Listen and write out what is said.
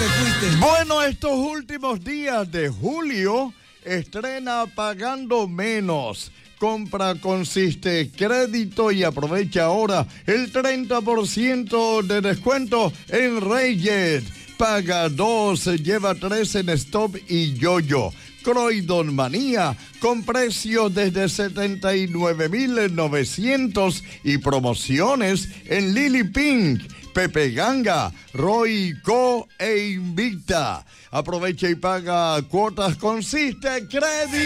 te fuiste. Bueno, estos últimos días de julio estrena Pagando Menos. Compra consiste crédito y aprovecha ahora el 30% de descuento en Reyes. Paga 2, lleva 3 en Stop y Yoyo. Croydon Manía con precios desde 79,900 y promociones en Lily Pink, Pepe Ganga, Roy Co e Invicta. Aprovecha y paga cuotas consiste crédito.